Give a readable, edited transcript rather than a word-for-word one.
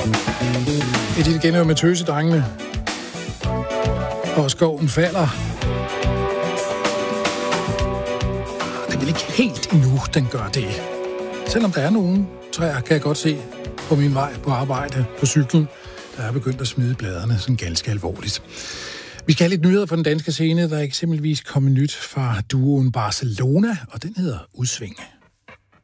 Et lille genhør med tøsedrengene. Og skoven falder. Det er vel ikke helt endnu, den gør det. Selvom der er nogle træer, kan jeg godt se på min vej på arbejde på cyklen, der er begyndt at smide bladene sådan ganske alvorligt. Vi skal have lidt nyheder fra den danske scene. Der er eksempelvis kommet nyt fra duoen Barcelona, og den hedder Udsving.